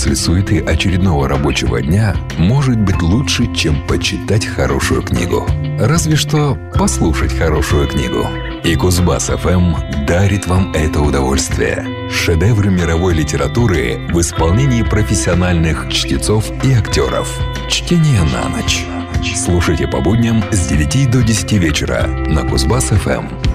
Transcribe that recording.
после суеты очередного рабочего дня может быть лучше, чем почитать хорошую книгу. Разве что послушать хорошую книгу. И Кузбасс-ФМ дарит вам это удовольствие. Шедевры мировой литературы в исполнении профессиональных чтецов и актеров. Чтение на ночь. Слушайте по будням с 9 до 10 вечера на Кузбасс-ФМ.